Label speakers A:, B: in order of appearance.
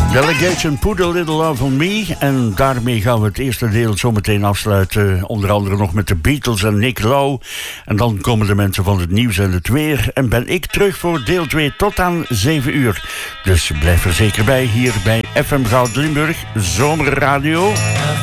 A: Delegation Put a Little Love on Me. En daarmee gaan we het eerste deel zometeen afsluiten. Onder andere nog met de Beatles en Nick Lowe. En dan komen de mensen van het nieuws en het weer. En ben ik terug voor deel 2 tot aan 7 uur. Dus blijf er zeker bij hier bij FM Goud Limburg Zomerradio.